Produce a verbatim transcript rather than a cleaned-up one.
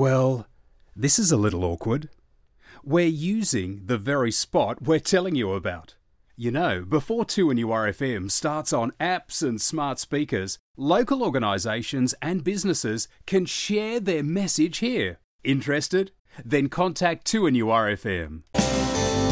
Well, this is a little awkward. We're using the very spot we're telling you about. You know, before two N U R F M starts on apps and smart speakers, local organisations and businesses can share their message here. Interested? Then contact two N U R F M.